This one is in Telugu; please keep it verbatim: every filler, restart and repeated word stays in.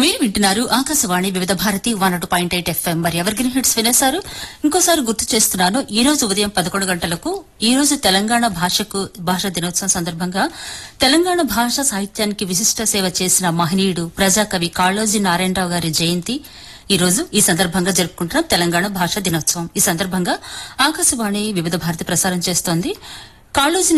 మీరు వింటున్నారు ఆకాశవాణి వివిధ Bharati one two point eight FM. మరి ఎవరిగిన హిట్స్ వినేశారు. ఇంకోసారి గుర్తు చేస్తున్నాను, ఈ రోజు ఉదయం పదకొండు గంటలకు ఈ రోజు తెలంగాణ భాషకు భాషా దినోత్సవం సందర్భంగా తెలంగాణ భాషా సాహిత్యానికి విశిష్ట సేవ చేసిన మహనీయుడు ప్రజాకవి కాళోజీ నారాయణరావు గారి జయంతి ఈ రోజు. ఈ సందర్భంగా జరుపుకుంటున్నాం తెలంగాణ భాషా దినోత్సవం. ఈ సందర్భంగా ఆకాశవాణి వివిధ భారతి ప్రసారం చేస్తోంది. కాళోజీ